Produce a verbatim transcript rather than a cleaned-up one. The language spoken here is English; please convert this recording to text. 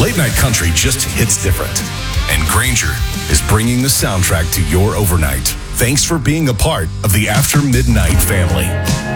Late night country just hits different. And Granger is bringing the soundtrack to your overnight. Thanks for being a part of the After Midnight family.